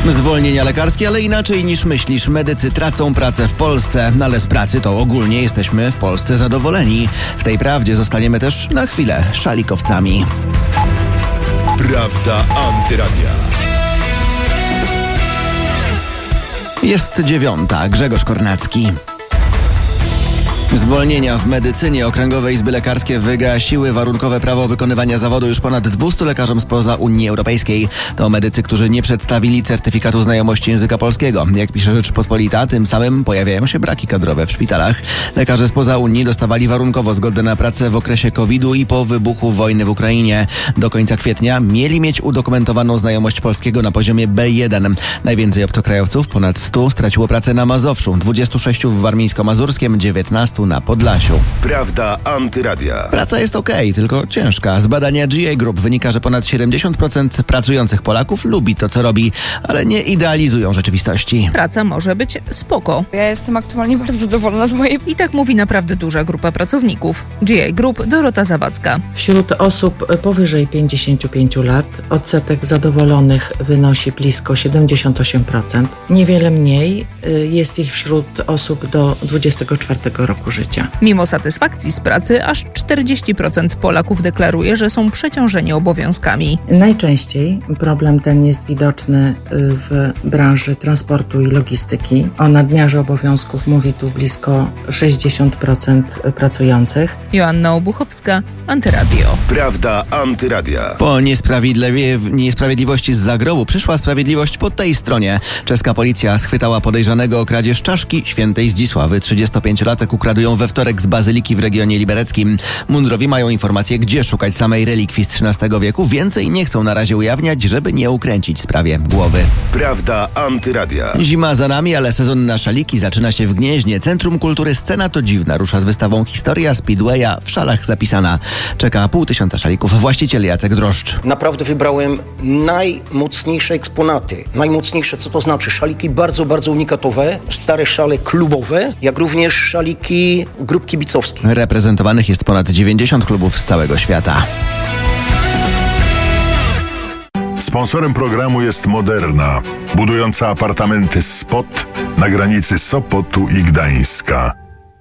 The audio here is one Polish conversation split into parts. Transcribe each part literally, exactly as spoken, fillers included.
Zwolnienia lekarskie, ale inaczej niż myślisz. Medycy tracą pracę w Polsce, ale z pracy to ogólnie jesteśmy w Polsce zadowoleni. W tej prawdzie zostaniemy też na chwilę szalikowcami. Prawda Antyradia. Jest dziewiąta. Grzegorz Kornacki. Zwolnienia w medycynie. Okręgowe izby lekarskie wygasiły warunkowe prawo wykonywania zawodu już ponad dwustu lekarzom spoza Unii Europejskiej. To medycy, którzy nie przedstawili certyfikatu znajomości języka polskiego. Jak pisze Rzeczpospolita, tym samym pojawiają się braki kadrowe w szpitalach. Lekarze spoza Unii dostawali warunkowo zgodę na pracę w okresie kowida i po wybuchu wojny w Ukrainie. Do końca kwietnia mieli mieć udokumentowaną znajomość polskiego na poziomie B jeden. Najwięcej obcokrajowców, ponad stu, straciło pracę na Mazowszu, dwudziestu sześciu w Warmińsko-Mazurskiem, dziewiętnastu na Podlasiu. Prawda Antyradia. Praca jest okej, okay, tylko ciężka. Z badania G A Group wynika, że ponad siedemdziesiąt procent pracujących Polaków lubi to, co robi, ale nie idealizują rzeczywistości. Praca może być spoko. Ja jestem aktualnie bardzo zadowolona z mojej... I tak mówi naprawdę duża grupa pracowników. G A Group, Dorota Zawadzka. Wśród osób powyżej pięćdziesięciu pięciu lat odsetek zadowolonych wynosi blisko siedemdziesiąt osiem procent. Niewiele mniej jest ich wśród osób do dwudziestego czwartego roku życia. Mimo satysfakcji z pracy aż czterdzieści procent Polaków deklaruje, że są przeciążeni obowiązkami. Najczęściej problem ten jest widoczny w branży transportu i logistyki. O nadmiarze obowiązków mówi tu blisko sześćdziesiąt procent pracujących. Joanna Obuchowska, Antyradio. Prawda Antyradia. Po niesprawiedliwości z zagrobu przyszła sprawiedliwość po tej stronie. Czeska policja schwytała podejrzanego o kradzież czaszki świętej Zdzisławy. trzydziestopięciolatek ukradł ją we wtorek z bazyliki w regionie libereckim. Mundurowi mają informację, gdzie szukać samej relikwii z trzynastego wieku. Więcej nie chcą na razie ujawniać, żeby nie ukręcić sprawie głowy. Prawda Antyradia. Zima za nami, ale sezon na szaliki zaczyna się w Gnieźnie. Centrum Kultury Scena to Dziwna rusza z wystawą Historia Speedwaya w szalach zapisana. Czeka pół tysiąca szalików. Właściciel Jacek Droszcz. Naprawdę wybrałem najmocniejsze eksponaty. Najmocniejsze, co to znaczy? Szaliki bardzo, bardzo unikatowe. Stare szale klubowe, jak również szaliki grup kibicowskich. Reprezentowanych jest ponad dziewięćdziesiąt klubów z całego świata. Sponsorem programu jest Moderna, budująca apartamenty Spot na granicy Sopotu i Gdańska.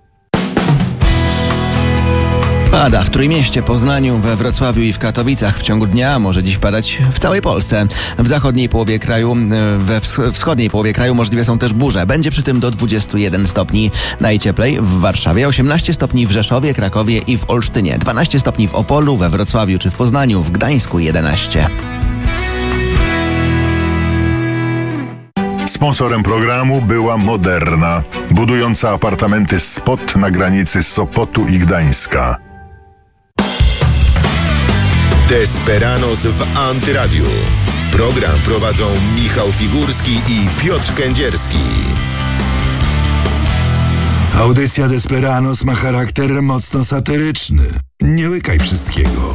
Pada w Trójmieście, Poznaniu, we Wrocławiu i w Katowicach. W ciągu dnia może dziś padać w całej Polsce. W zachodniej połowie kraju, we wschodniej połowie kraju możliwe są też burze. Będzie przy tym do dwudziestu jeden stopni. Najcieplej w Warszawie, osiemnaście stopni w Rzeszowie, Krakowie i w Olsztynie, dwanaście stopni w Opolu, we Wrocławiu czy w Poznaniu, w Gdańsku jedenaście. Sponsorem programu była Moderna, budująca apartamenty Spot na granicy Sopotu i Gdańska. Desperanos w Antyradiu. Program prowadzą Michał Figurski i Piotr Kędzierski. Audycja Desperanos ma charakter mocno satyryczny. Nie łykaj wszystkiego.